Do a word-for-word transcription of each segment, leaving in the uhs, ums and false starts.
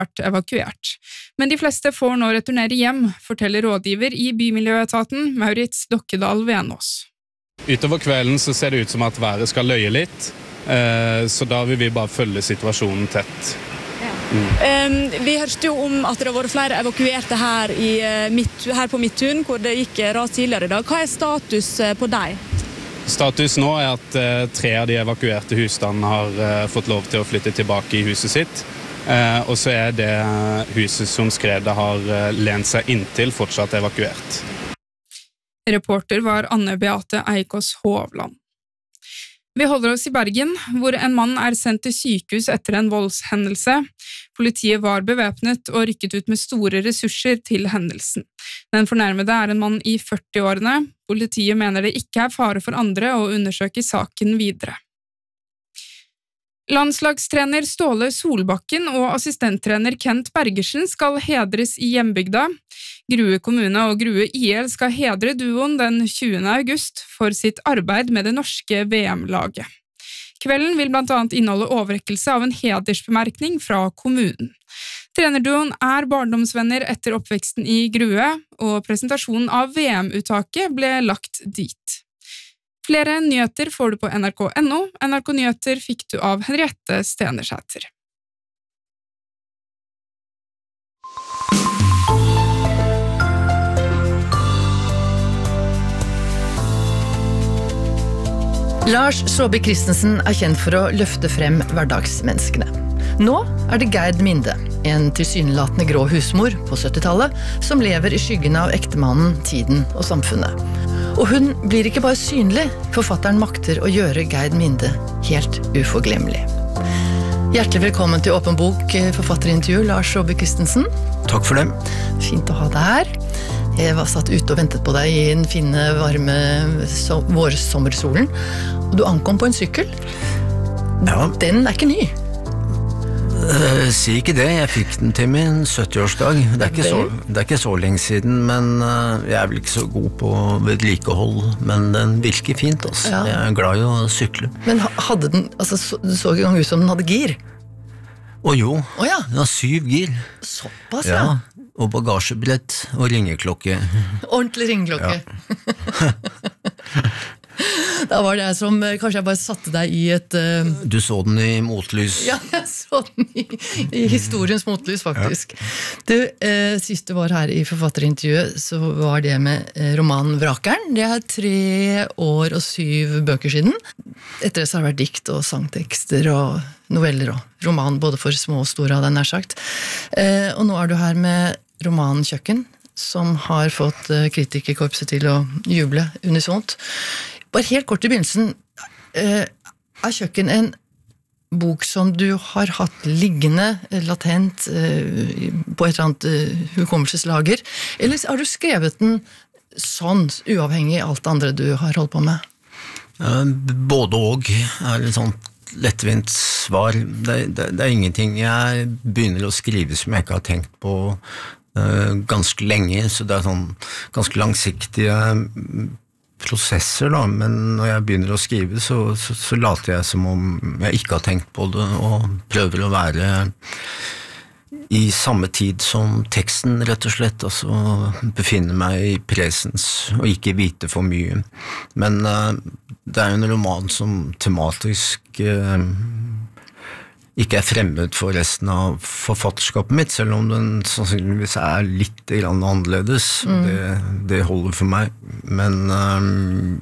vært evakuert. Men de fleste får nå returnere hjem, forteller rådgiver i Bymiljøetaten, Maurits Dokkedal Venås. Utover kvelden så ser det ut som at været skal løye litt, så da vil vi bare følge situasjonen tett. Mm. Um, vi hørte jo om at det har vært flere evakuerte her, i, midt, her på Midtun, hvor det gikk ras tidligere i dag. Hva er status på deg? Status nå er at uh, tre av de evakuerte husstandene har uh, fått lov til å flytte tilbake i huset sitt. Uh, og så er det huset som skredet har uh, lent seg inntil fortsatt evakuert. Reporter var Anne Beate Eikås Hovland. Vi holder oss i Bergen, hvor en mann er sendt til sykehus etter en voldshendelse. Politiet var bevæpnet og rykket ut med store ressurser til hendelsen. Den fornærmede er en mann i førti-årene. Politiet mener det ikke er fare for andre og undersøker saken videre. Landslagstrener Ståle Solbakken og assistenttrener Kent Bergersen skal hedres i hjembygda. Grue kommune og Grue I L skal hedre duoen den tjuende august for sitt arbeid med det norske V M-laget. Kvelden vil blant annet inneholde overrekkelse av en hedersbemerkning fra kommunen. Trenerduoen er barndomsvenner etter oppveksten i Grue, og presentasjonen av V M-uttaket ble lagt dit. Flere nyheter får du på N R K punktum N O. N R K Nyheter fikk du av Henriette Stenersæter. Lars Saabye Christensen er kjent for å løfte frem hverdagsmenneskene. Nå er det Gerd Minde, en tilsynelatende grå husmor på syttitallet, som lever i skyggene av ektemannen, tiden og samfunnet. Og hun blir ikke bare synlig, forfatteren makter å gjøre Gerd Minde helt uforglemmelig. Hjertelig velkommen til Åpen Bok forfatterintervju, Lars Saabye Christensen. Takk for det. Fint å ha deg her. Jeg var satt ute og ventet på deg i den fine, varme so- vårsommersolen, og du ankom på en sykkel. Ja. Den er ikke ny. Uh, si ikke det, jeg fikk den til min syttiårsdag. Det er ikke så, det er ikke så lenge siden, men uh, jeg er vel ikke så god på vedlikehold, men den virker fint, altså. Ja. Jeg er glad i å sykle. Men hadde den, altså, så, det så ikke engang ut som den hadde gir? Å jo, Å ja. den har syv gir. Såpass, ja. Ja, og bagasjebrett og ringeklokke. Ordentlig ringeklokke. Ja. Da var det jeg som, kanskje jeg bare satte deg i et... Uh... Du så den i motlys. Ja, jeg så den i, i historiens motlys, faktisk. Ja. Du, eh, sist du var her i forfatterintervjuet, så var det med eh, romanen Vrakeren. Det er tre år og syv bøker siden. Etter det så har det vært dikt og sangtekster og noveller og roman, både for små og store, hadde jeg nær sagt. Eh, og nå er du her med romanen Kjøkken, som har fått eh, kritikerkorpset til å juble unisont. Bare helt kort i begynnelsen, eh, er Kjøkken en bok som du har hatt liggende, latent, eh, på et eller annet eh, hukommelseslager, eller har du skrevet den sånn, uavhengig av alt det andre du har holdt på med? Uh, både og er et sånt lettvint svar. Det, det, det er ingenting jeg begynner å skrive som jeg ikke har tenkt på uh, ganske lenge, så det er sånn ganske langsiktige prosesser da, men når jeg begynner å skrive så, så, så later jeg som om jeg ikke har tenkt på det og prøver å være i samme tid som teksten rett og slett, altså befinne meg i presens og ikke vite for mye. Men uh, det er jo en roman som tematisk uh, ikke er fremmed for resten av forfatterskapet mitt, selv om den sannsynligvis er litt grann annerledes. Mm. Det, det holder for meg. Men um,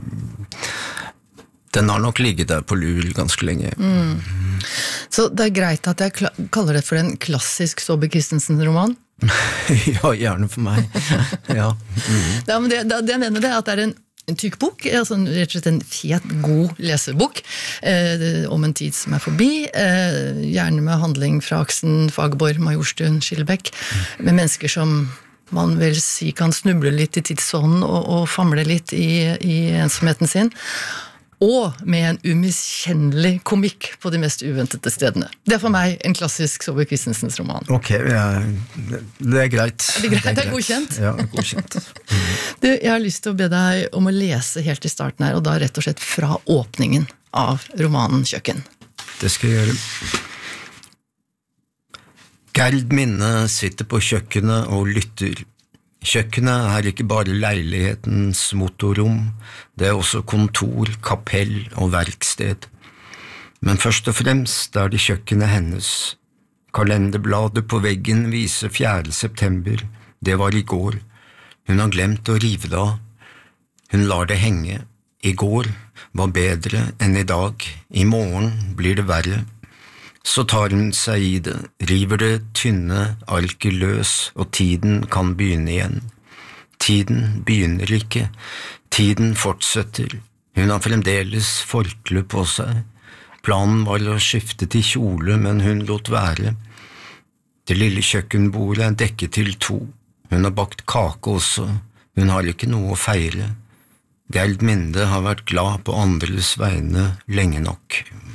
den har nok ligget der på lur ganske lenge. Mm. Så det er greit at jeg kaller det for en klassisk Saabye Christensen-roman? Ja, gjerne for meg. Ja. Mm. Ja, men det, det, det jeg mener det er at det er en En tykk bok, altså rett og slett en fet, god lesebok eh, om en tid som er forbi, eh, gjerne med handling fra aksen Fagerborg, Majorstuen, Skillebekk, med mennesker som man vel si kan snuble litt i tidsånden og, og famle litt i, i ensomheten sin, og med en umiskjennelig komikk på de mest uventede stedene. Det er for meg en klassisk Saabye Christensens roman. Ok, ja, det er greit. Er det greit? Det er godkjent? Ja, godkjent. Du, jeg har lyst til å be deg om å lese helt i starten her, og da rett og slett fra åpningen av romanen Kjøkken. Det skal jeg gjøre. Gerd Minde sitter på kjøkkenet og lytter. Kjøkkenet er ikke bare leilighetens motorrom, det er også kontor, kapell og verksted. Men først og fremst er det kjøkkenet hennes. Kalenderbladet på veggen viser fjerde september, det var i går. Hun har glemt å rive det av. Hun lar det henge. I går var bedre enn i dag. I morgen blir det verre. Så tar hun seg i det, river det tynne arket løs, og tiden kan begynne igjen. Tiden begynner ikke. Tiden fortsetter. Hun har fremdeles forkle på seg. Planen var å skifte til kjole, men hun lot være. Det lille kjøkkenbordet er dekket til to. Hun har bakt kake også. Hun har ikke noe å feire. Gerd Minde har vært glad på andres vegne lenge nok.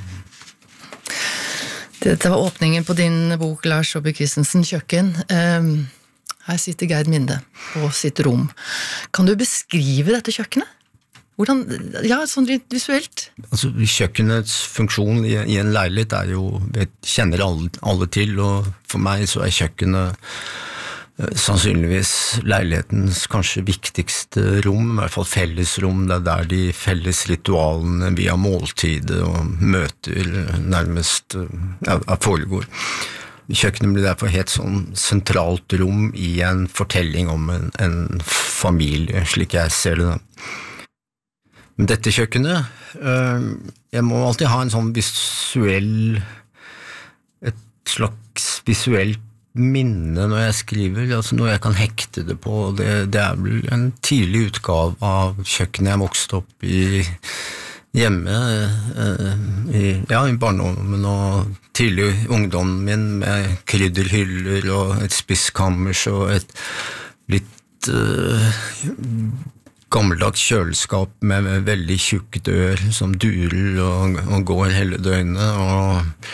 Dette var åpningen på din bok, Lars Saabye Christensen, Kjøkken. Her sitter Gerd Minde på sitt rom. Kan du beskrive dette kjøkkenet? Hvordan, ja, sånn visuelt? Altså, kjøkkenets funksjon i, i en leilighet er jo, jeg kjenner alle, alle til, og for meg så er kjøkkenet sannsynligvis leilighetens kanskje viktigste rom, i hvert fall fellesrom, det er der de felles ritualene via måltider og møter nærmest ja, foregår. Kjøkkenet blir derfor helt sånn sentralt rom i en fortelling om en, en familie, slik jeg ser det da. Men dette kjøkkenet, jeg må alltid ha en sånn visuell, et slags visuelt minne når jeg skriver, altså noe jeg kan hekte det på. Det, det er vel en tidlig utgave av kjøkkenet jeg vokste opp i hjemme, i, ja, i barndommen og tidlig ungdommen min med krydderhyller og et spisskammers og et litt uh, gammeldags kjøleskap med veldig tjukk dør som durer og, og går hele døgnet og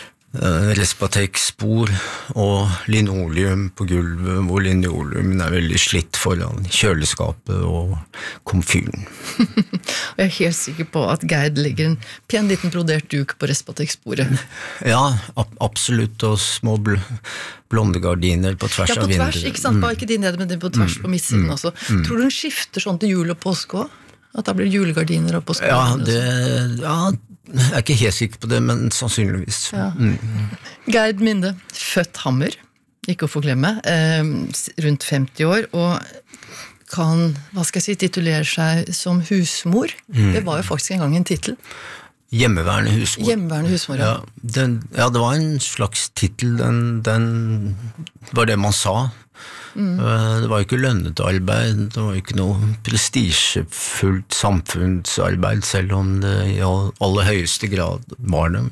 Respatex-spor og linoleum på gulvet, hvor linoleumen er veldig slitt foran kjøleskapet og komfyren. Og jeg er helt sikker på at Gerd legger en pen liten brodert duk på Respatex-sporet. Ja, ab absolutt, og små bl blonde gardiner på tvers av vinduet. Ja, på tvers, ikke sant? Bare ikke de nede, men på tvers på midtsiden også. Mm. Tror du hun skifter sånn til jul og påske også? At da blir julegardiner og påske? Ja, det... Ja, jeg er ikke helt sikker på det, men sannsynligvis. Ja. Mm. Gerd Minde, født Hammer, ikke å forglemme, eh, rundt femti år, og kan, hva skal jeg si, titulere seg som husmor. Mm. Det var jo faktisk en gang en titel. Hjemmeværende husmor. Hjemmeværende husmor, ja. Ja, den, ja, det var en slags titel, den, den var det man sa. Mm. Det var ikke lønnet arbeid, det var ikke noe prestisjefullt samfunnsarbeid, selv om det i aller høyeste grad var det.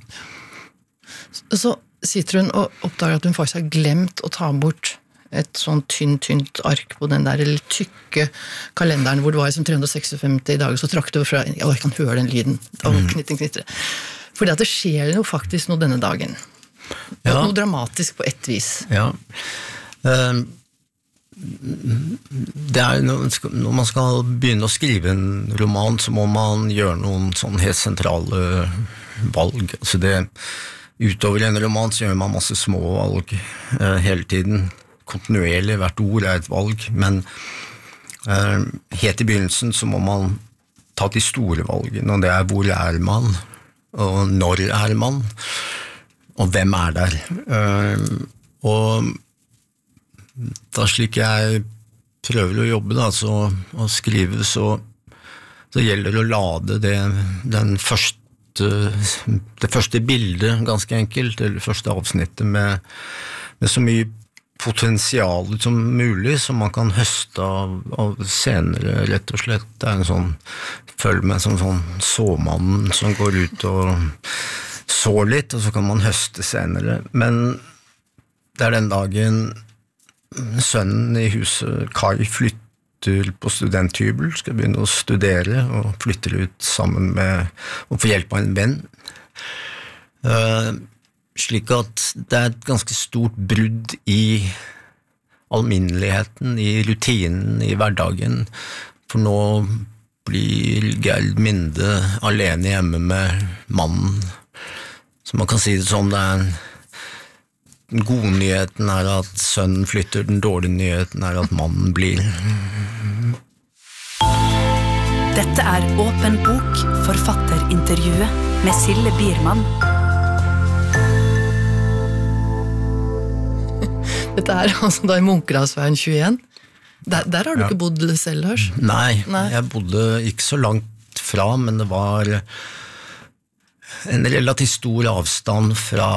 Så sitter hun og oppdager at hun faktisk har glemt å ta bort et sånn tynt, tynt ark på den der litt tykke kalenderen, hvor det var liksom tre hundre sekstifem dager, så trakk det over fra, ja, jeg kan høre den lyden, og knitter, knitter. Fordi at det skjer jo faktisk noe denne dagen. Ja. Noe dramatisk på ett vis. Ja. Um Det er når man skal begynne å skrive en roman, så må man gjøre noen sånn helt sentrale valg. Altså det, utover en roman så gjør man masse små valg eh, hele tiden. Kontinuerlig, hvert ord er et valg, men eh, helt i begynnelsen så må man ta de store valgene, og det er hvor er man, og når er man, og hvem er der. Eh, og da slik jeg prøver å jobbe da, så, å skrive, så, så gjelder det å lade det, den første, det første bildet, ganske enkelt, eller det første avsnittet med, med så mye potensial som mulig, som man kan høste av, av senere, rett og slett. Det er en sånn, føler meg som sånn såmannen som går ut og sår litt, og så kan man høste senere. Men det er den dagen sønnen i huset, Kai, flytter på studenthybel, skal begynne å studere, og flytter ut sammen med, og får hjelp av en venn. Uh, slik at det er et ganske stort brudd i alminneligheten, i rutinen, i hverdagen, for nå blir Gerd Minde alene hjemme med mannen. Så man kan si det som det er en den gode nyheten er at sønnen flytter, den dårlige nyheten er at mannen blir. Dette er Åpen bok, forfatterintervjuet med Sille Biermann. Dette er altså da i Munkelandsveien tjueen. Der, der har du ja. Ikke bodd selv, Lars? Nei, Nei, jeg bodde ikke så langt fra, men det var en relativt stor avstand fra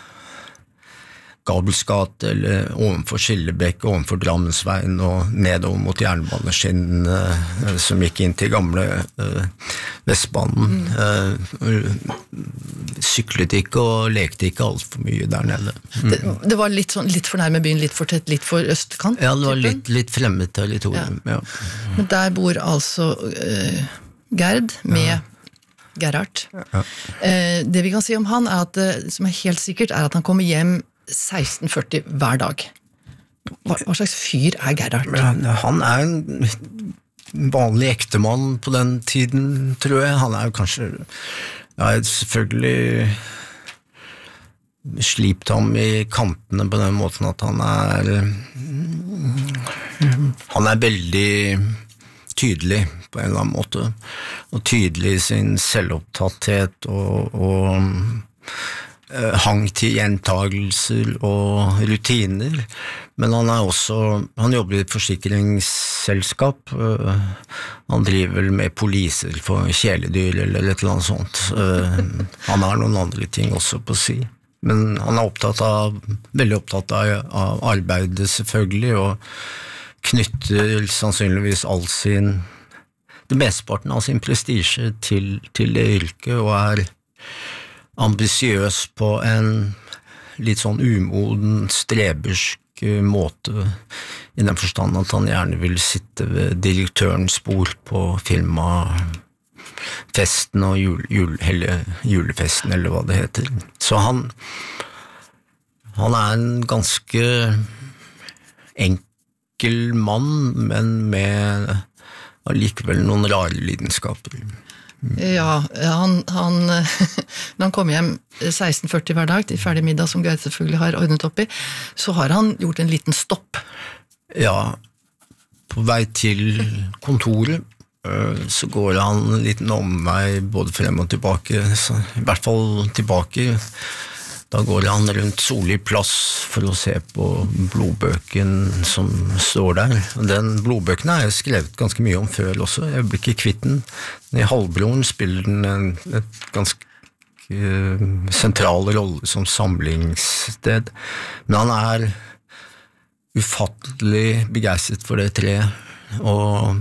Gabelsgate eller ovenfor Skillebekk, ovenfor Drammensveien og nedover mot jernbaneskinnene uh, som gikk inn til gamle uh, Vestbanen. Mm. Uh, syklet ikke og lekte ikke alt for mye der nede. Mm. Det, det var litt, sånn, litt for nærme byen, litt for tett, litt for østkant? Ja, det var litt, litt fremmed territorium, ja. Ja. Men der bor altså uh, Gerd med ja. Gerhard. Ja. Uh, det vi kan si om han er at det som er helt sikkert er at han kommer hjem seksten førti hver dag. Hva, hva slags fyr er Gerhard? Han er en vanlig ektemann på den tiden, tror jeg. Han er jo kanskje ja, selvfølgelig slipt ham i kantene på den måten at han er han er veldig tydelig på en eller annen måte, og tydelig i sin selvopptatthet og, og hang til gjentagelser og rutiner, men han er også, han jobber i et forsikringsselskap, han driver vel med poliser for kjæledyr eller et eller annet sånt, han har noen andre ting også på å si, men han er opptatt av, veldig opptatt av, av arbeidet selvfølgelig, og knytter sannsynligvis all sin, det mesteparten av sin prestisje til, til det yrket, og er ambisiøs på en litt sånn umoden, strebersk måte, i den forstand at han gjerne vil sitte ved direktørens bord på filmafesten og jul, jul, eller, julefesten, eller hva det heter. Så han, han er en ganske enkel mann, men med allikevel noen rare lidenskaper. Ja, han, han, når han kommer hjem seksten førti hver dag til ferdig middag, som Gerd selvfølgelig har ordnet opp i, så har han gjort en liten stopp. Ja, på vei til kontoret, så går han en liten omvei både frem og tilbake, så i hvert fall tilbake. Da går han rundt Solli plass for å se på blodbøken som står der. Den blodbøken har jeg skrevet ganske mye om før også, jeg blir ikke kvitt den. I Halvbroren spiller den en et ganske uh, sentral rolle som samlingssted, men han er ufattelig begeistret for det treet, og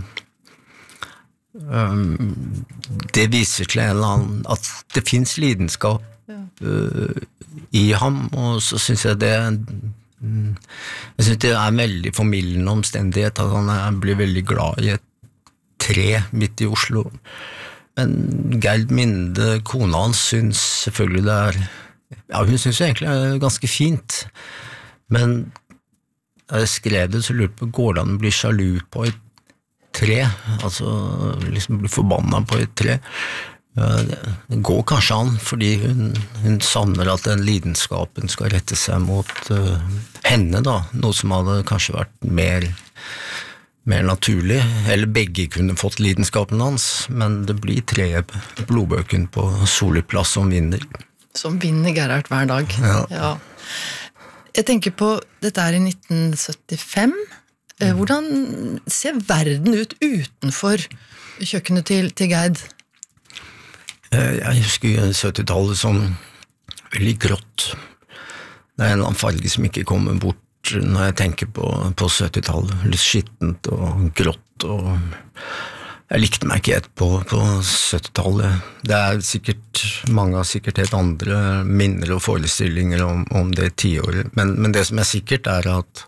um, det viser til en eller annen at det finnes lidenskap uh, i ham, og så synes jeg det jeg synes det er en veldig formildende omstendighet at han er, blir veldig glad i et tre midt i Oslo, men Gerd Minde, kona hans, synes selvfølgelig det er ja, hun synes egentlig det er ganske fint, men da jeg skrev det så lurte på, går det an å bli sjalu på et tre, altså liksom bli forbannet på et tre. Det går kanskje an, fordi hun, hun savner at den lidenskapen skal rette seg mot uh, henne, da, noe som hadde kanskje vært mer, mer naturlig, eller begge kunne fått lidenskapen hans, men det blir tre blodbøken på Solli plass som vinner. Som vinner Gerhard hver dag. Ja. Ja. Jeg tenker på, dette er i nitten syttifem, hvordan ser verden ut utenfor kjøkkenet til, til Gerd? Jeg husker syttitallet som veldig grått. Det er en eller annen farge som ikke kommer bort når jeg tenker på, på syttitallet. Litt skittent og grått, og jeg likte meg ikke helt på, på syttitallet. Det er sikkert, mange har sikkert helt andre minner og forestillinger om, om det tiåret, men, men det som er sikkert er at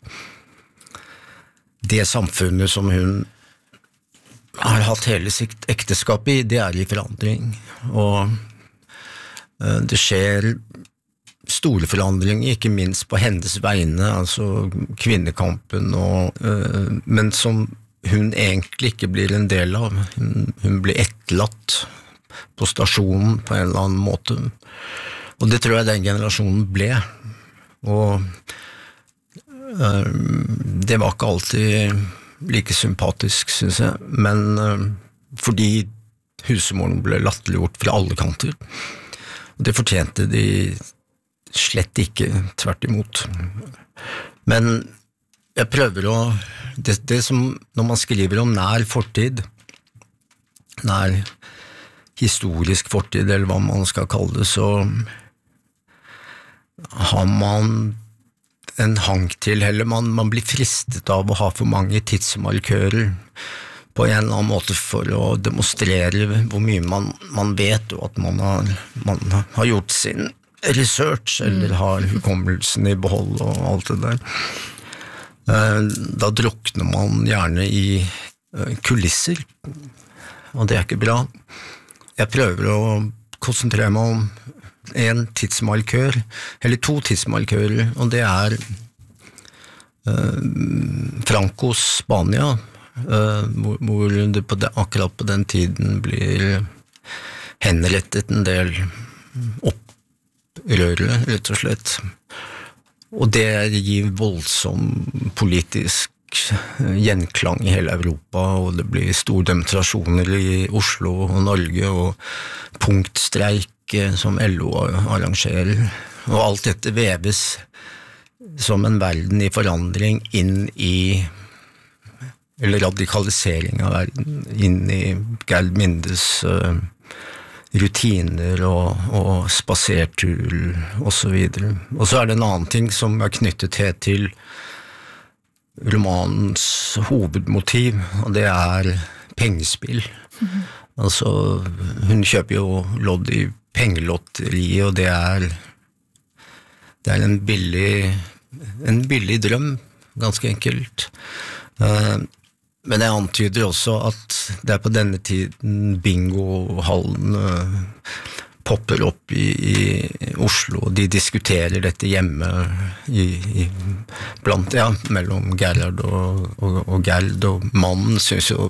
det samfunnet som hun har hatt hele sitt ekteskap i, det er i forandring, og uh, det skjer store forandringer, ikke minst på hennes vegne, altså kvinnekampen, og, uh, men som hun egentlig ikke blir en del av. Hun, hun blir etterlatt på stasjonen på en eller annen måte, og det tror jeg den generasjonen ble, og uh, det var ikke alltid like sympatisk, synes jeg, men uh, fordi husmoren ble latterliggjort fra alle kanter, og det fortjente de slett ikke, tvert imot. Men jeg prøver å, det, det som, når man skriver om nær fortid, nær historisk fortid, eller hva man skal kalle det, så har man en hang til, eller man, man blir fristet av å ha for mange tidsmarkører på en eller annen måte for å demonstrere hvor mye man, man vet, og at man har, man har gjort sin research, eller har hukommelsen i behold og alt det der. Da drukner man gjerne i kulisser, og det er ikke bra. Jeg prøver å konsentrere meg om en tidsmarkør, eller to tidsmarkører, og det er uh, Francos Spania, uh, hvor, hvor det på det, akkurat på den tiden blir henrettet en del opprørere, rett og slett. Og det gir voldsom politisk gjenklang i hele Europa, og det blir store demonstrasjoner i Oslo og Norge, og punktstreik som L O arrangerer, og alt dette veves som en verden i forandring inn i, eller radikalisering av verden, inn i Gerd Mindes uh, rutiner og, og spasertur og så videre. Og så er det en annen ting som er knyttet til romanens hovedmotiv, og det er pengespill. Mm-hmm. Altså, hun kjøper jo lodd i pengelotteriet, og det er det er en billig en billig drøm, ganske enkelt. Uh, men jeg antyder også at det er på denne tiden bingohallen uh, popper opp i, i Oslo, og de diskuterer dette hjemme i, i, blant, ja, mellom Gerhard og, og, og Gerd, og mannen synes jo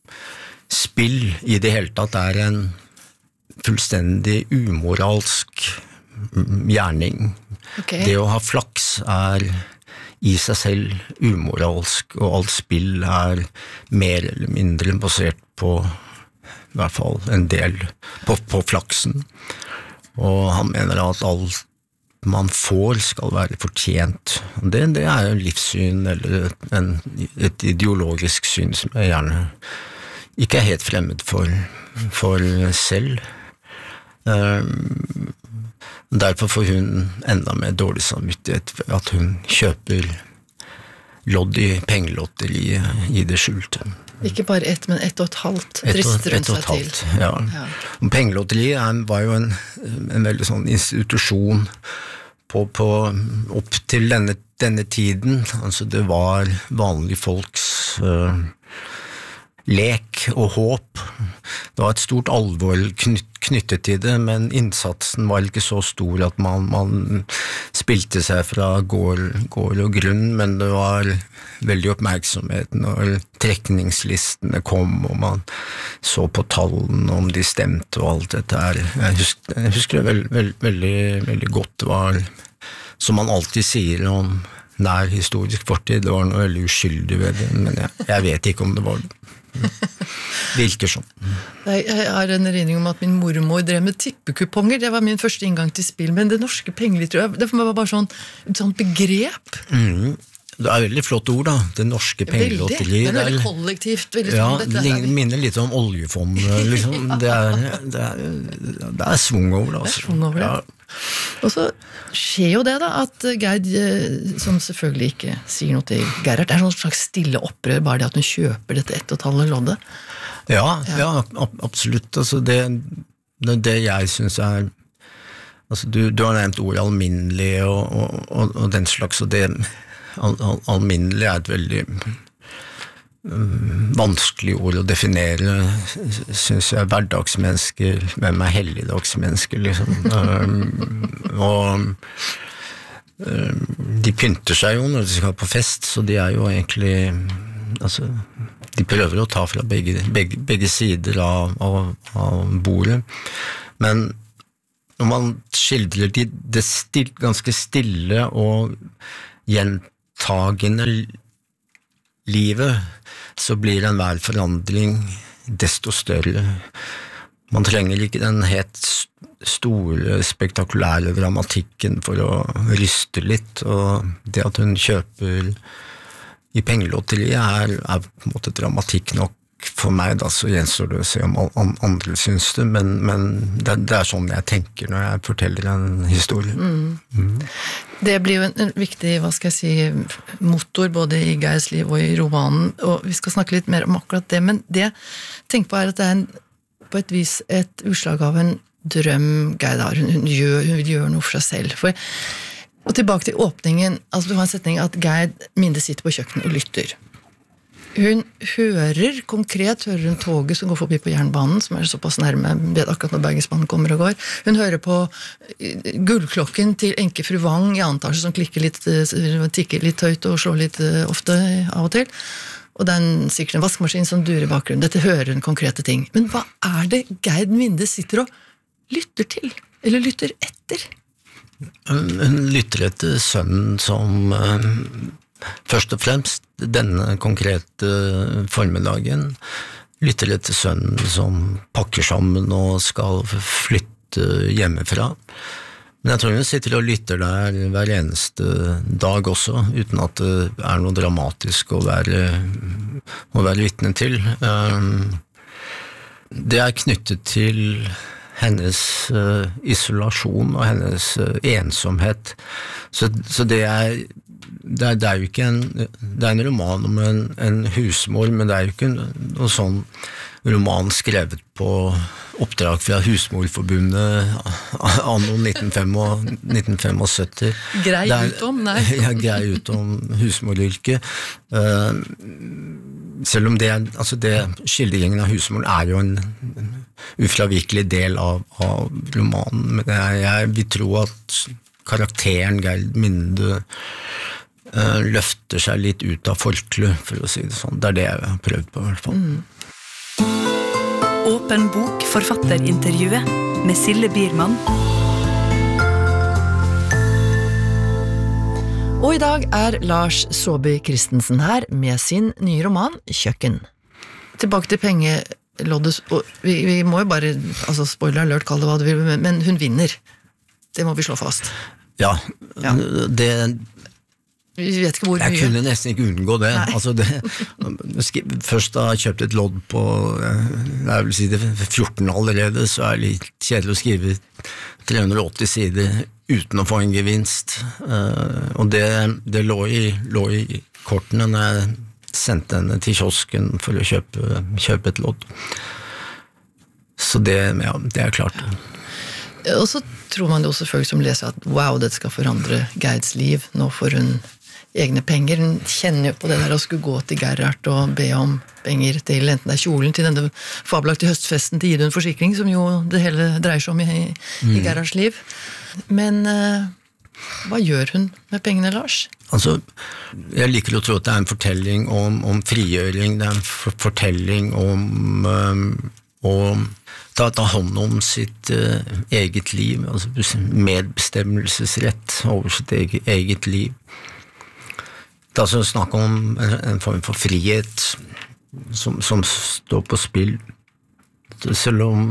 spill i det hele tatt er en fullstendig umoralsk gjerning. Okay. Det å ha flaks er i seg selv umoralsk, og alt spill er mer eller mindre basert på i hvert fall en del på, på flaksen. Og han mener at alt man får skal være fortjent. Det, det er jo livssyn, eller en, et ideologisk syn som jeg gjerne ikke er helt fremmed for, for selv. Um, derfor får hun enda mer dårlig samvittighet ved at hun kjøper lodd i pengelotteriet i det skjulte. Ikke bare ett, men ett og et halvt drister hun seg til. Ja. Ja. Pengelotteriet var jo en, en veldig sånn institusjon på, på, opp til denne, denne tiden. Altså det var vanlige folks uh, lek og håp. Det var et stort alvor knyt, knyttet til det, men innsatsen var ikke så stor at man, man spilte seg fra gård, gård og grunn, men det var veldig oppmerksomhet når trekningslistene kom, og man så på tallene om de stemte og alt dette her. Jeg husker, jeg husker det veld, veld, veldig, veldig godt. Det var, som man alltid sier om nær historisk fortid, det var noe veldig uskyldig ved det, men jeg, jeg vet ikke om det var det. Virker sånn. Jeg har en erindring om at min mormor drev med tippekuponger. Det var min første inngang til spill, men det norske pengelitteratur, det var bare sånn, sånn begrep. Mm. Det er veldig flott ord da, det norske pengelotteriet. Veldig, men veldig kollektivt. Veldig ja, sånn, det vi... minner litt om oljefond, liksom. ja. det, er, det, er, det er svung over det. Altså. Det er svung over det. Ja. Og så skjer jo det da, at Gerd, som selvfølgelig ikke sier noe til Gerhard, det er sånn slags stille opprør, bare det at hun kjøper dette ett og et halvt loddet. Ja, ja. ja absolutt. Altså det, det, det jeg synes er, altså du, du har nevnt ord alminnelig og, og, og, og den slags, og det al, al, alminnelig er et veldig um, vanskelig ord å definere, synes jeg. Hverdagsmennesker, hvem er helligdagsmennesker, liksom. um, og um, de pynter seg jo når de skal på fest, så de er jo egentlig, altså, de prøver å ta fra begge, begge, begge sider av, av, av bordet. Men når man skildrer det, det still, ganske stille og gjentagende livet, så blir enhver forandring desto større. Man trenger ikke den helt store, spektakulære dramatikken for å ryste litt, og det at hun kjøper i pengelotteriet er, er på en måte dramatikk nok for meg, da, så gjenstår det å se om andre syns det, men, men det, det er sånn jeg tenker når jeg forteller en historie. Mm. Mm. Det blir jo en, en viktig, hva skal jeg si, motor både i Geirs liv og i romanen, og vi skal snakke litt mer om akkurat det, men det jeg tenker på er at det er en, på et vis et utslag av en drøm Geir har. Hun, hun, gjør, hun vil gjøre noe for seg selv. For, og tilbake til åpningen, altså du har en setning at Geir Minde sitter på kjøkkenet og lytter. Hun hører, konkret hører hun toget som går forbi på jernbanen, som er såpass nærme, vet akkurat når Bergensbanen kommer og går. Hun hører på gullklokken til enke fru Wang i antasje som klikker litt, tikker litt høyt og slår litt ofte av og til. Og det er en, sikkert en vaskemaskin som durer i bakgrunnen. Dette hører hun konkrete ting. Men hva er det Gerd Minde sitter og lytter til? Eller lytter etter? Hun lytter etter sønnen som først og fremst denne konkrete formiddagen lytter etter sønnen som pakker sammen og skal flytte hjemmefra. Men jeg tror hun sitter og lytter der hver eneste dag også, uten at det er noe dramatisk å være, å være vitne til. Det er knyttet til hennes isolasjon og hennes ensomhet. Så, så det er Det er, det er jo ikke en, det er en roman om en, en husmor, men det er jo ikke noen sånn roman skrevet på oppdrag fra Husmorforbundet anno nitten syttifem. Grei ut om, nei. Ja, grei ut om husmoryrket. Uh, selv om det, altså det, skildringen av husmoren er jo en ufravikelig del av, av romanen, men jeg, jeg vil tro at karakteren Gerd Minde uh, løfter seg litt ut av forkle, for å si det sånn. Det er det jeg har prøvd på i hvert fall. Mm. Åpen bok forfatterintervjuet med Sille Biermann. Og i dag er Lars Saabye Christensen her med sin nye roman Kjøkken. Tilbake til pengeloddet, og vi, vi må jo bare, altså spoiler alert, kall det hva du vil, men hun vinner. Det må vi slå fast. Ja, ja. det... Vi vet ikke hvor jeg mye. kunne nesten ikke unngå det. Altså det først da jeg kjøpte et lodd på, jeg vil si det fjorten allerede, så er det litt kjedelig å skrive tre hundre og åtti sider uten å få en gevinst. Og det, det lå, i, lå i kortene når jeg sendte henne til kiosken for å kjøpe, kjøpe et lodd. Så det, ja, det er klart. Og så tror man jo selvfølgelig som leser at wow, dette skal forandre Gerds liv. Nå får hun egne penger. Hun kjenner jo på det der å skulle gå til Gerhard og be om penger til enten det er kjolen til denne fabelaktige høstfesten til Idun Forsikring, som jo det hele dreier seg om i, mm. i Gerhards liv. Men uh, hva gjør hun med pengene, Lars? Altså, jeg liker å tro at det er en fortelling om, om frigjøring, det er en for fortelling om um, å ta, ta hånd om sitt uh, eget liv, altså medbestemmelsesrett over sitt eget, eget liv. Det er altså snakk om en, en form for frihet som, som står på spill. Selv om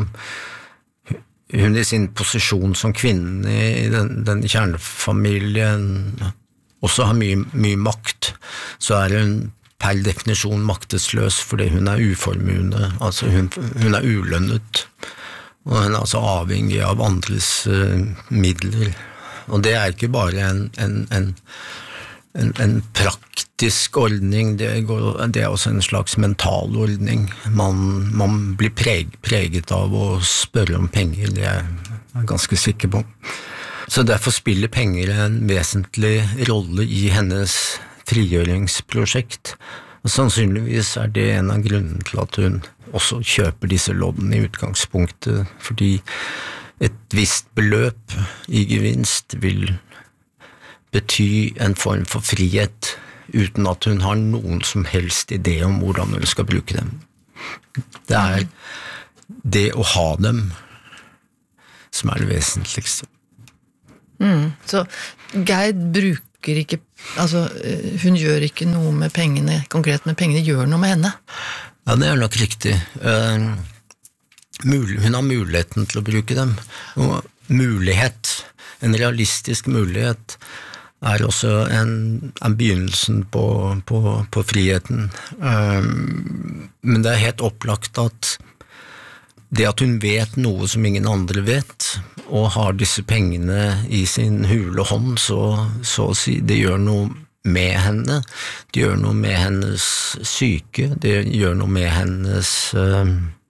hun i sin posisjon som kvinne i den, den kjernefamilien også har mye, mye makt, så er hun per definisjon maktesløs fordi hun er uformuende, altså hun, hun er ulønnet, og hun er altså avhengig av andres uh, midler. Og det er ikke bare en, en, en En, en praktisk ordning, det, går, det er også en slags mental ordning. Man, man blir preg, preget av å spørre om penger, det er jeg ganske sikker på. Så derfor spiller penger en vesentlig rolle i hennes frigjøringsprosjekt. Og sannsynligvis er det en av grunnene til at hun også kjøper disse loddene i utgangspunktet, fordi et visst beløp i gevinst vil bety en form for frihet, uten at hun har noen som helst idé om hvordan hun skal bruke dem. Det er det å ha dem som er det vesentligste. Mm. Så Gerd bruker ikke, altså hun gjør ikke noe med pengene, konkret med pengene, gjør noe med henne? Ja, det er nok riktig. Uh, mul- hun har muligheten til å bruke dem. Og mulighet, en realistisk mulighet, er også en, en begynnelsen på, på, på friheten. Um, men det er helt opplagt at det at hun vet noe som ingen andre vet, og har disse pengene i sin hule hånd, så, så å si, det gjør noe med henne. Det gjør noe med hennes syke, det gjør noe med hennes uh,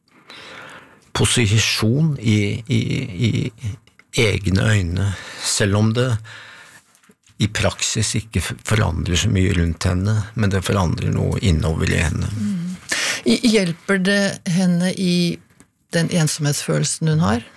posisjon i, i, i egne øyne, selv om det i praksis ikke forandrer så mye rundt henne, men det forandrer noe innover i henne. Mm. Hjelper det henne i den ensomhetsfølelsen hun har?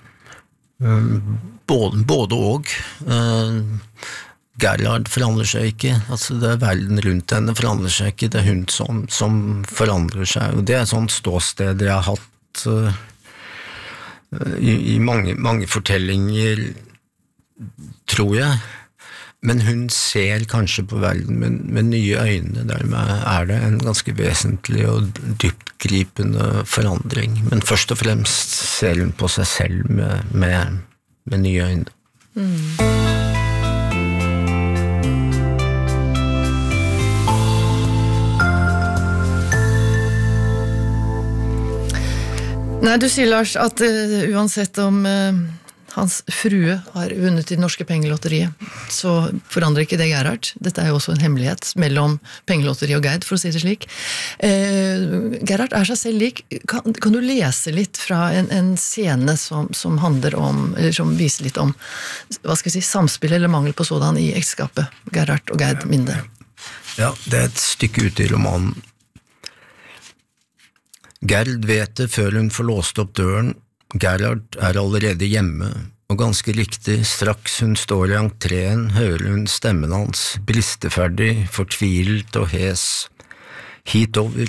Både, både og. Uh, Gerhard forandrer seg ikke, altså det er verden rundt henne forandrer seg ikke, det er hun som, som forandrer seg, og det er et sånt ståsted jeg har hatt uh, i, i mange, mange fortellinger, tror jeg. Men hun ser kanskje på verden med, med nye øyne, dermed er det en ganske vesentlig og dyptgripende forandring. Men først og fremst ser hun på seg selv med, med, med nye øyne. Mm. Nei, du sier, Lars, at uh, uansett om uh, hans frue har vunnet i det norske pengelotteriet, så forandrer ikke det Gerhard. Dette er jo også en hemmelighet mellom pengelotteri og Gerd, for å si det slik. Uh, Gerhard er seg selv lik. Kan, kan du lese litt fra en, en scene som, som handler om, eller som viser litt om, hva skal jeg si, samspill eller mangel på sådan i ekteskapet, Gerhard og Gerd Minde? Ja, det er et stykke ute i romanen. Gerd vet det før hun får låst opp døren. Gerhard er allerede hjemme, og ganske riktig, straks hun står i entreen, hører hun stemmen hans, bristeferdig, fortvilet og hes. Hitover.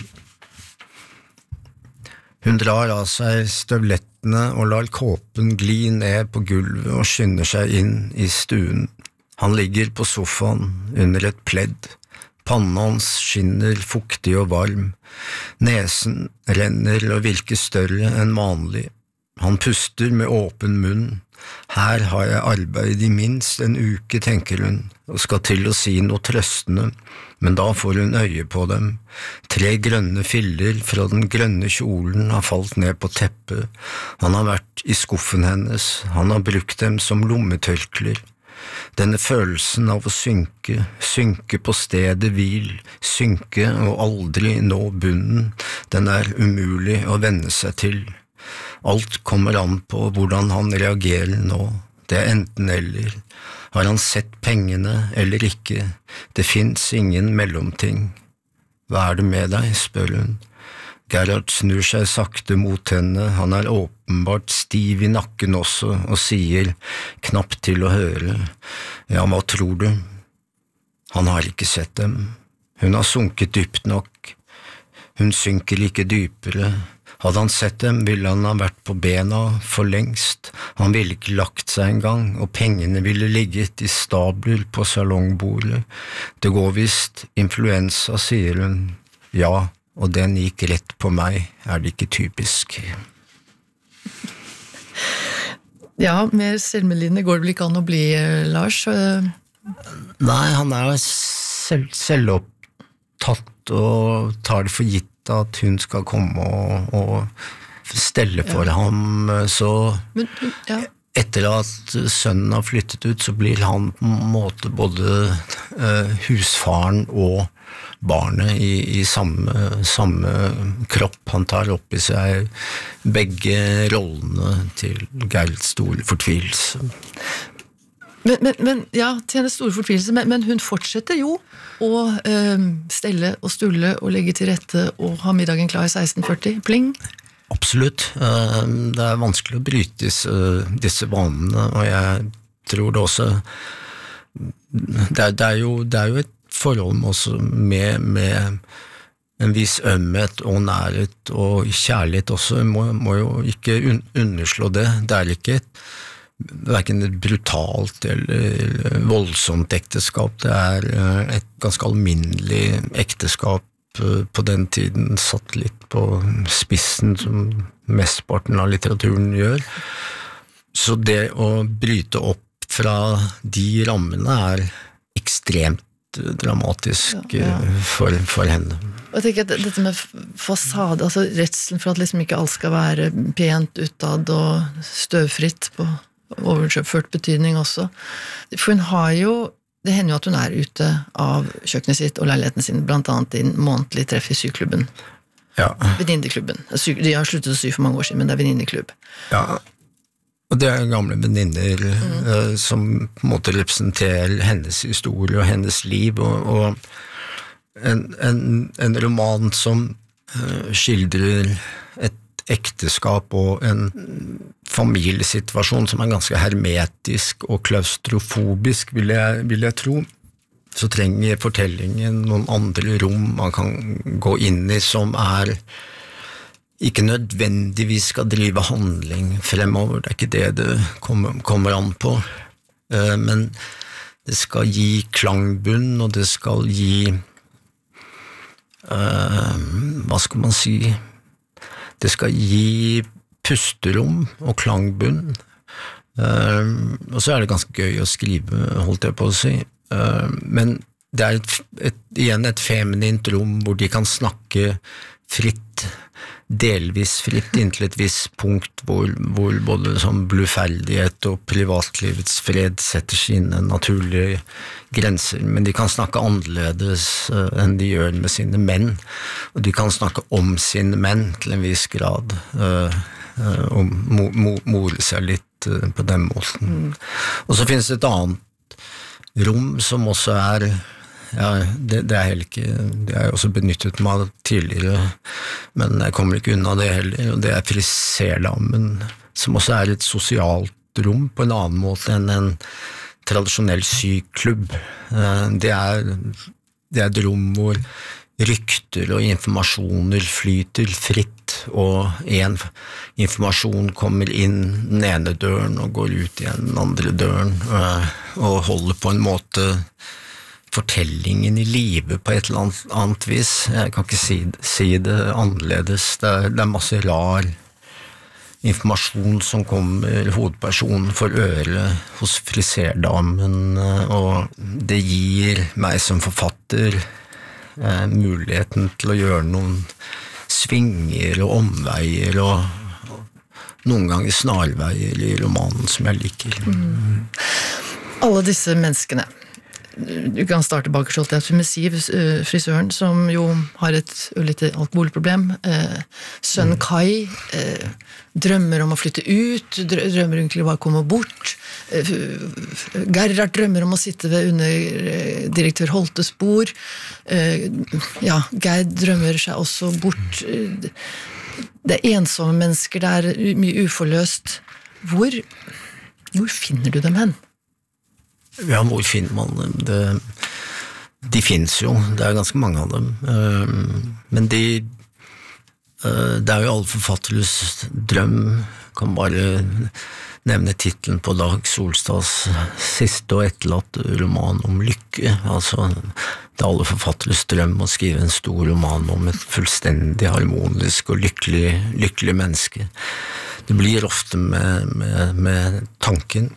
Hun drar av seg støvlettene og lar kåpen gli ned på gulvet og skynder seg inn i stuen. Han ligger på sofaen under et pledd. Pannen hans skinner fuktig og varm, nesen renner og virker større enn vanlig. Han puster med åpen munn. Her har jeg arbeid i minst en uke, tenker hun, og skal til å si noe trøstende, men da får hun øye på dem. Tre grønne filler fra den grønne kjolen har falt ned på teppet. Han har vært i skuffen hennes, han har brukt dem som lommetørkler. Denne følelsen av å synke, synke på stedet hvil, synke og aldri nå bunnen, den er umulig å venne seg til. Alt kommer an på hvordan han reagerer nå, det er enten eller. Har han sett pengene eller ikke? Det finnes ingen mellomting. Hva er det med deg, spør hun. Gerhard snur seg sakte mot henne, han er åpenbart stiv i nakken også, og sier, knapt til å høre, ja, hva tror du? Han har ikke sett dem. Hun har sunket dypt nok. Hun synker ikke dypere. Hadde han sett dem, ville han ha vært på bena for lengst. Han ville ikke lagt seg en gang, og pengene ville ligget i stabler på salongbordet. Det går visst influensa, sier hun. Ja, og den gikk rett på meg, er det ikke typisk? Ja, mer selvmedlidende går det vel ikke an å bli, Lars? Nei, han er selv, selvopptatt og tar det for gitt at hun skal komme og, og stelle for ja. ham, så Men, ja. etter at sønnen har flyttet ut, så blir han på en måte både uh, husfaren og barnet i, i samme, samme kropp. Han tar opp i seg begge rollene til Gerds store fortvilelse. Men, men, men ja, til hennes store fortvilelse, men, men hun fortsetter jo å øh, stelle og stulle og legge til rette og ha middagen klar i seksten førti. Pling! Absolutt. Det er vanskelig å bryte disse, disse vanene, og jeg tror det også det er, det er, jo, det er jo et forhold også med, med en viss ømhet og nærhet og kjærlighet også, jeg må, må jo ikke un underslå det, det er ikke et, hverken et brutalt eller voldsomt ekteskap, det er et ganske alminnelig ekteskap på den tiden, satt litt på spissen som mestparten av litteraturen gjør. Så det å bryte opp fra de rammene er ekstremt dramatisk ja, ja. For, for henne. Og jeg tenker at dette med fasade, altså redselen for at liksom ikke alt skal være pent utad og støvfritt på overført betydning også. For hun har jo, det hender jo at hun er ute av kjøkkenet sitt og leiligheten sin, blant annet i en månedlig treff i syklubben. Ja. Venninneklubben. De har sluttet å sy for mange år siden, men det er venninneklubb. Ja, og det er gamle venninner mm. uh, som på en måte representerer hennes historie og hennes liv, og, og en, en, en roman som uh, skildrer et ekteskap og en familiesituasjon som er ganske hermetisk og klaustrofobisk, vil jeg, vil jeg tro. Så trenger fortellingen noen andre rom man kan gå inn i som er ikke nødvendigvis skal drive handling fremover, det er ikke det det kommer, kommer an på, men det skal gi klangbunn, og det skal gi, uh, hva skal man si, det skal gi pusterom og klangbunn, uh, og så er det ganske gøy å skrive, holdt jeg på å si, uh, men det er et, et, igjen et feminint rom hvor de kan snakke fritt, delvis fritt inntil et visst punkt hvor, hvor både sånn bluferdighet og privatlivets fred setter sine naturlige grenser, men de kan snakke annerledes uh, enn de gjør med sine menn, og de kan snakke om sine menn til en viss grad, uh, uh, og mo mo more seg litt uh, på den måten. Mm. Og så finnes det et annet rom som også er ja, det, det er heller ikke, det har jeg også benyttet meg av tidligere, men jeg kommer ikke unna det heller, og det er friserdamen, som også er et sosialt rom på en annen måte enn en tradisjonell syklubb. Det er, det er et rom hvor rykter og informasjoner flyter fritt, og en informasjon kommer inn den ene døren og går ut igjen den andre døren, og holder på en måte fortellingen i livet på et eller annet, annet vis. Jeg kan ikke si, si det annerledes. Det er, det er masse rar informasjon som kommer hovedpersonen for øre hos friserdamen, og det gir meg som forfatter eh, muligheten til å gjøre noen svinger og omveier og, og noen ganger snarveier i romanen som jeg liker. Mm. Alle disse menneskene, du kan starte bakerst med Siv, frisøren, som jo har et lite alkoholproblem. Sønnen Kai drømmer om å flytte ut, drømmer egentlig bare å komme bort. Gerhard drømmer om å sitte ved under direktør Holtes bord. Ja, Geir drømmer seg også bort. Det er ensomme mennesker, det er mye uforløst. Hvor, hvor finner du dem hen? Ja, hvor finner man dem? Det, de finnes jo, det er ganske mange av dem. Men de, det er jo alle forfatteres drøm, kan bare nevne titlen på Dag Solstads siste og etterlatte roman om lykke. Altså, det er alle forfatteres drøm å skrive en stor roman om et fullstendig harmonisk og lykkelig, lykkelig menneske. Det blir ofte med, med, med tanken.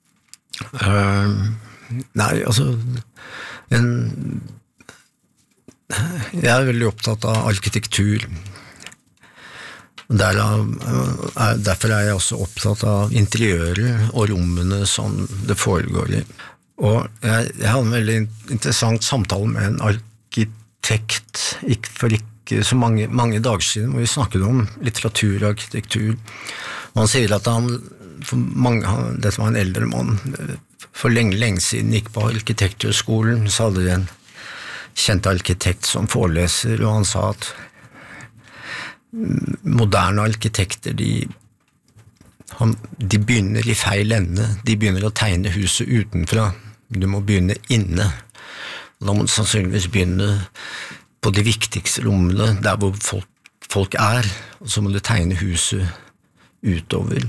Uh, nei, altså en, jeg er veldig opptatt av arkitektur. Der er, derfor er jeg også opptatt av interiører og rommene som det foregår i. Og jeg, jeg hadde en veldig interessant samtale med en arkitekt ikke for ikke så mange, mange dager siden, hvor vi snakket om litteratur og arkitektur. Og han sier at han for mange, dette var en eldre mann, for lenge, lenge siden gikk på arkitekturskolen, så hadde de en kjent arkitekt som foreleser, og han sa at moderne arkitekter, de, han, de begynner i feil ende, de begynner å tegne huset utenfra, du må begynne inne, da må du sannsynligvis begynne på de viktigste rommene, der hvor folk, folk er, og så må du tegne huset utover,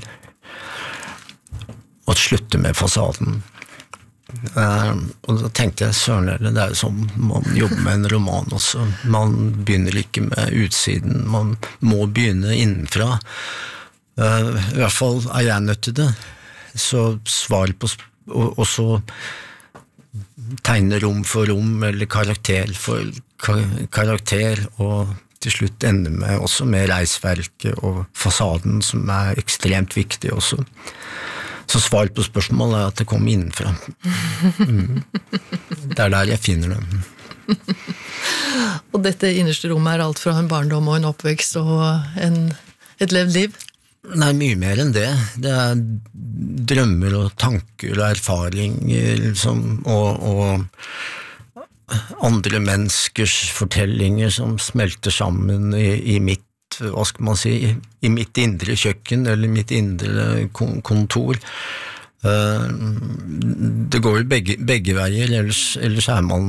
og slutte med fasaden. Uh, og da tenkte jeg, søren, det er sånn man jobber med en roman også. Man begynner ikke med utsiden, man må begynne innenfra. Uh, I hvert fall er jeg nødt til det. Så svar på, og, og så tegne rom for rom, eller karakter for kar karakter, og til slutt ende med også med reisverket og fasaden, som er ekstremt viktig også. Så svar på spørsmålet er at det kommer innenfra. Mm. Det er der jeg finner det. Og dette innerste rommet er alt fra en barndom og en oppvekst og en, et levd liv? Nei, mye mer enn det. Det er drømmer og tanker og erfaringer liksom, og, og andre menneskers fortellinger som smelter sammen i, i mitt, hva skal man si, i mitt indre kjøkken eller mitt indre kontor. Det går jo begge, begge veier, ellers, ellers er man,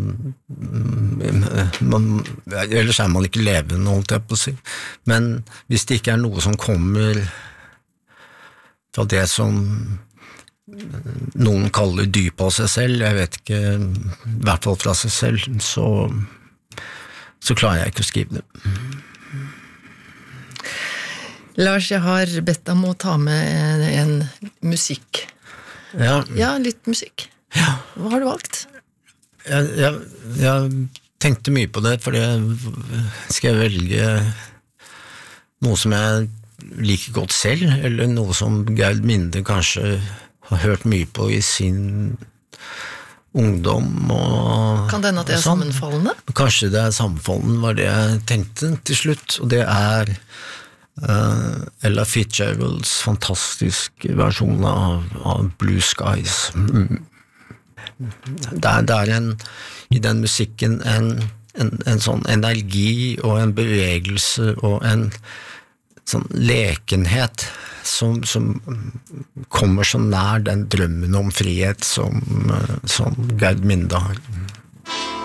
man ellers er man ikke levende, holdt jeg på å si. Men hvis det ikke er noe som kommer fra det som noen kaller dyp av seg selv, jeg vet ikke, i hvert fall fra seg selv, så, så klarer jeg ikke å skrive det. Lars, jeg har bedt deg om å ta med en, en musikk. Ja. Ja, litt musikk. Ja. Hva har du valgt? Jeg, jeg, jeg tenkte mye på det, for jeg skal velge noe som jeg liker godt selv, eller noe som Gerd Minde kanskje har hørt mye på i sin ungdom. Og, kan det hende at det er sånn. Sammenfallende? Kanskje det er sammenfallende, var det jeg tenkte til slutt, og det er Uh, Ella Fitzgeralds fantastiske versjon av, av Blue Skies. Mm. Det er, det er en, i den musikken en, en, en sånn energi og en bevegelse og en sånn lekenhet som, som kommer så nær den drømmen om frihet som, som Gerd Minde har.